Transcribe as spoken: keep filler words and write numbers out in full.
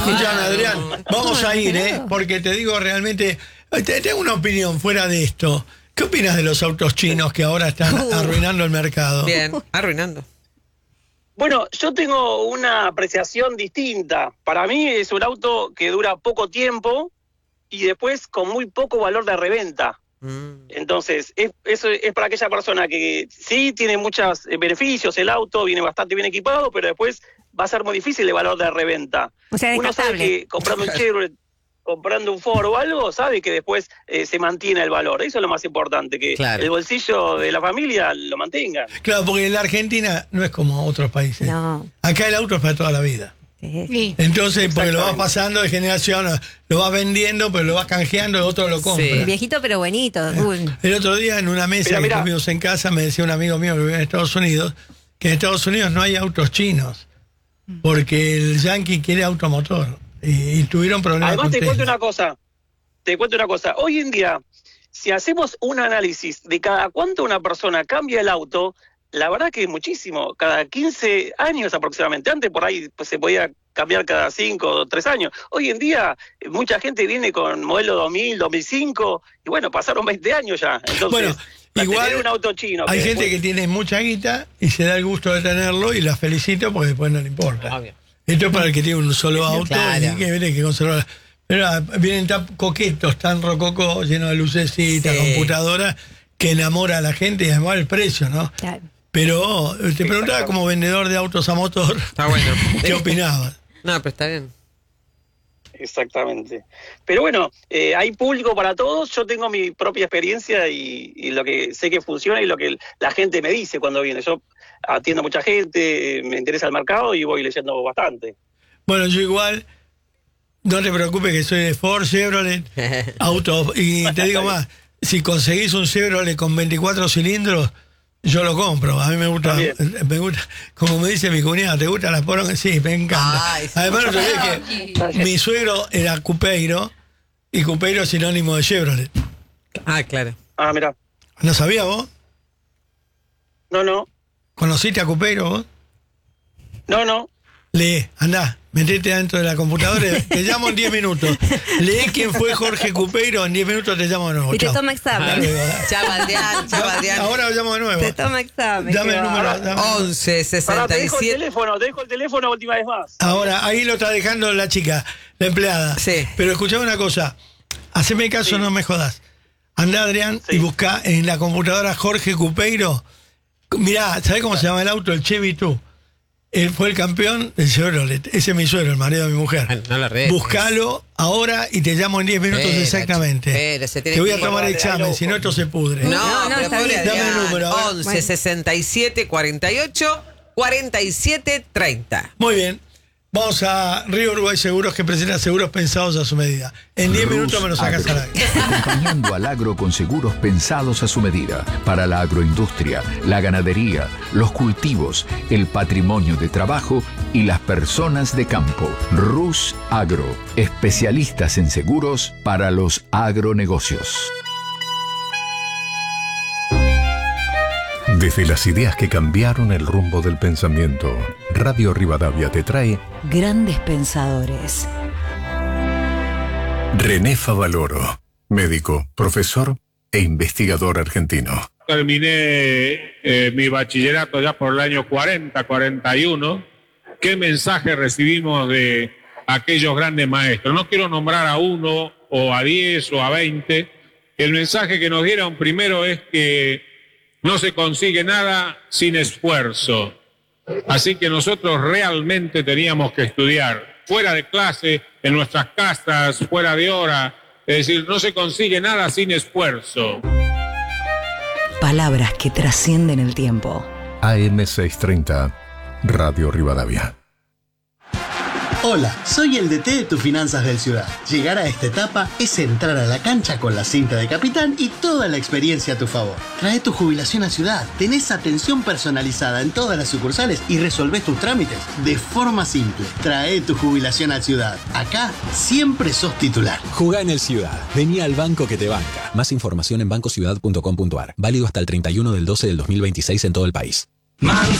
Escuchame, Adrián, vamos a ir, ¿eh? Porque te digo realmente, te, tengo una opinión fuera de esto. ¿Qué opinas de los autos chinos que ahora están uh. arruinando el mercado? Bien, arruinando. Bueno, yo tengo una apreciación distinta. Para mí es un auto que dura poco tiempo y después con muy poco valor de reventa. Mm. Entonces, es, eso es para aquella persona que sí tiene muchos beneficios, el auto viene bastante bien equipado, pero después va a ser muy difícil el valor de reventa. O sea, uno sabe que comprando un Chevrolet, comprando un Ford o algo, sabe que después eh, se mantiene el valor. Eso es lo más importante, que claro. el bolsillo de la familia lo mantenga. Claro, porque en la Argentina no es como otros países. No. Acá el auto es para toda la vida. Sí. Entonces, porque lo vas pasando de generación, lo vas vendiendo, pero lo vas canjeando, el otro lo compra. Sí. Viejito pero bonito. Uy. El otro día en una mesa mira, que comimos en casa me decía un amigo mío que vive en Estados Unidos que en Estados Unidos no hay autos chinos porque el yankee quiere automotor y, y tuvieron problemas. Además con te Tesla. cuento una cosa, te cuento una cosa. Hoy en día, si hacemos un análisis de cada cuánto una persona cambia el auto, la verdad que es muchísimo, cada quince años aproximadamente. Antes por ahí pues, se podía cambiar cada cinco o tres años. Hoy en día mucha gente viene con modelo dos mil, dos mil cinco y bueno, pasaron veinte años ya. Entonces, bueno, igual tener un auto chino. Hay que gente después... que tiene mucha guita y se da el gusto de tenerlo y la felicito porque después no le importa. Obvio. Esto es para el que tiene un solo auto claro. y que viene que conservar. Pero vienen tan coquetos, tan rococos, llenos de lucecitas, sí. computadoras, que enamora a la gente y además el precio, ¿no? Claro. Pero te preguntaba como vendedor de autos a motor, está bueno. ¿Qué opinabas? No, pero está bien. Exactamente. Pero bueno, eh, hay público para todos. Yo tengo mi propia experiencia y, y lo que sé que funciona y lo que la gente me dice cuando viene. Yo atiendo a mucha gente, me interesa el mercado y voy leyendo bastante. Bueno, yo igual, no te preocupes que soy de Ford, Chevrolet, auto. Y te digo más, si conseguís un Chevrolet con veinticuatro cilindros, yo lo compro, a mí me gusta, me gusta, como me dice mi cuñada, ¿te gustan las porongas? Sí, me encanta. Ay, además, no sabía que mi suegro era cupeiro y cupeiro es sinónimo de Chevrolet. Ah, claro. Ah, mira. ¿No sabías vos? No, no. ¿Conociste a cupeiro vos? No, no. Lee, andá, metete dentro de la computadora, te llamo en diez minutos. Lee quién fue Jorge Cupeiro, en diez minutos te llamo de nuevo. Y Chau. te toma examen. Chau, Adrián, chau, Adrián. Ahora lo llamo de nuevo. Te toma examen. Dame el número. Dame once sesenta y siete. Te dejo el teléfono, te dejo el teléfono última vez más. Ahora, ahí lo está dejando la chica, la empleada. Sí. Pero escuchame una cosa, haceme caso, sí. no me jodas. Andá, Adrián, sí. y buscá en la computadora Jorge Cupeiro. Mirá, ¿sabés cómo se llama el auto? El Chevy dos. Él fue el campeón del Chevrolet. Ese es mi suegro, el marido de mi mujer. Ah, no la red. Búscalo ahora y te llamo en diez minutos espera, exactamente. Espera, se te voy a tomar que... examen, si no esto se pudre. No, no, no está bien. Dame el número. once sesenta y siete cuarenta y ocho cuarenta y siete treinta. Muy bien. Vamos a Río Uruguay Seguros, que presenta seguros pensados a su medida. En diez minutos me lo sacas al aire. Acompañando al agro con seguros pensados a su medida. Para la agroindustria, la ganadería, los cultivos, el patrimonio de trabajo y las personas de campo. Rus Agro, especialistas en seguros para los agronegocios. Desde las ideas que cambiaron el rumbo del pensamiento, Radio Rivadavia te trae Grandes Pensadores. René Favaloro, médico, profesor e investigador argentino. Terminé eh, mi bachillerato ya por el año cuarenta, cuarenta y uno. ¿Qué mensaje recibimos de aquellos grandes maestros? No quiero nombrar a uno o a diez o a veinte. El mensaje que nos dieron primero es que no se consigue nada sin esfuerzo. Así que nosotros realmente teníamos que estudiar fuera de clase, en nuestras casas, fuera de hora. Es decir, no se consigue nada sin esfuerzo. Palabras que trascienden el tiempo. A M seiscientos treinta, Radio Rivadavia. Hola, soy el D T de Tu Finanzas del Ciudad. Llegar a esta etapa es entrar a la cancha con la cinta de capitán y toda la experiencia a tu favor. Trae tu jubilación a Ciudad, tenés atención personalizada en todas las sucursales y resolvés tus trámites de forma simple. Trae tu jubilación a Ciudad. Acá siempre sos titular. Jugá en el Ciudad. Vení al banco que te banca. Más información en banco ciudad punto com punto a r. Válido hasta el treinta y uno del doce del dos mil veintiséis en todo el país.